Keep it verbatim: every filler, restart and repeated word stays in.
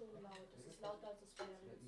schon laut. Es ist lauter, als es wäre.